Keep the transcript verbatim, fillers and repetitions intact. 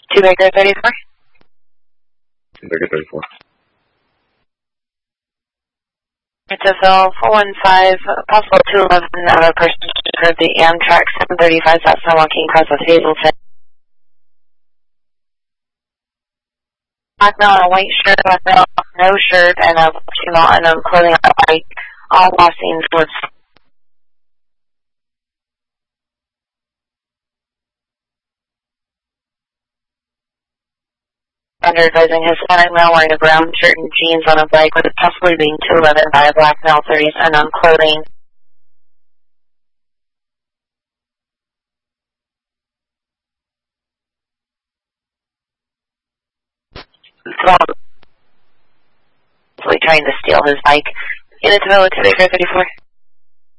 two Baker thirty-four. two Baker thirty-four. It's S L four one five, possible two eleven, another person heard the Amtrak seven thirty-five southbound walking across with Hazleton. Black male in a white shirt, black male, no shirt, and a female unknown clothing on the bike, all walking towards under advising Hispanic male wearing a brown shirt and jeans on a bike with possibly being two eleven by a black male, thirties unknown clothing. Trying to steal his bike. Unit to two Baker thirty-four.